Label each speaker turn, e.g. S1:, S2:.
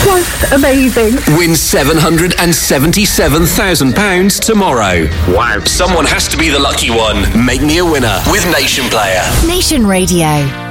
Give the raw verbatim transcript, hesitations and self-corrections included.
S1: Just amazing.
S2: Win seven hundred seventy-seven thousand pounds tomorrow.
S3: Wow.
S2: Someone has to be the lucky one. Make me a winner with Nation Player.
S4: Nation Radio.